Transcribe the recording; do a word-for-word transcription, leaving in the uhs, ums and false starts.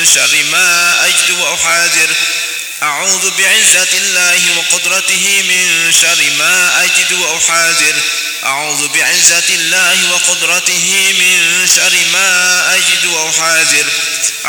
شر ما أجد وأحاذر أعوذ بعزة الله وقدرته من شر ما أجد وأحاذر أعوذ بعزة الله وقدرته من شر ما أجد وأحاذر